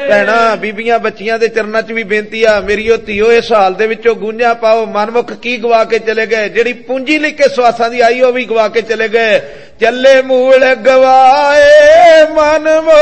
भैणा बीबियां बच्चियां दे चरनां च भी बेनती आ, मेरीओ धीओ इस हाल दे विचों गूंजां पाओ। मनमुख की गवा के चले गए, जिहड़ी पूंजी लेके सवासां दी आई ओ भी गवा के चले गए। चले मूल गवाए मनमुख